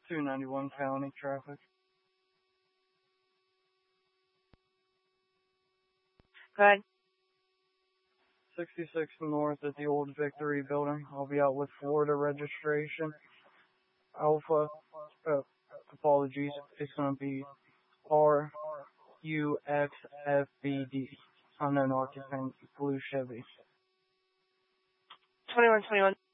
291 county traffic. Go ahead. 66 north at the old Victory building. I'll be out with Florida registration. Alpha, apologies, it's going to be RUXFBD. Unknown occupant, blue Chevy. 2121.